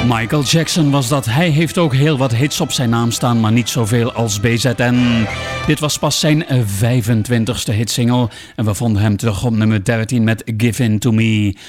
Michael Jackson was dat. Hij heeft ook heel wat hits op zijn naam staan, maar niet zoveel als BZN. Dit was pas zijn 25e hitsingle en we vonden hem terug op nummer 13 met Give In To Me.